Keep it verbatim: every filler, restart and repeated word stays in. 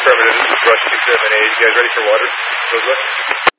Affirmative, this is Rush two seven eight. You guys ready for water? Goes west?